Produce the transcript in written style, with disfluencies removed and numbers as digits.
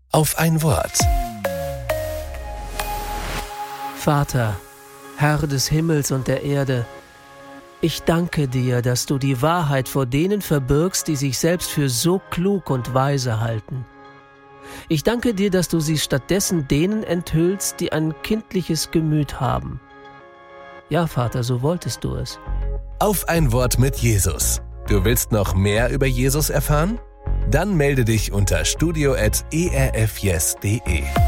Auf ein Wort. Vater, Herr des Himmels und der Erde, ich danke dir, dass du die Wahrheit vor denen verbirgst, die sich selbst für so klug und weise halten. Ich danke dir, dass du sie stattdessen denen enthüllst, die ein kindliches Gemüt haben. Ja, Vater, so wolltest du es. Auf ein Wort mit Jesus. Du willst noch mehr über Jesus erfahren? Dann melde dich unter studio@erfyes.de.